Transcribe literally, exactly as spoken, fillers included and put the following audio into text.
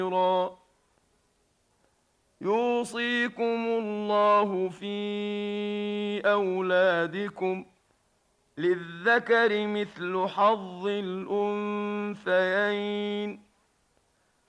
يوصيكم الله في أولادكم، للذكر مثل حظ الأنثيين.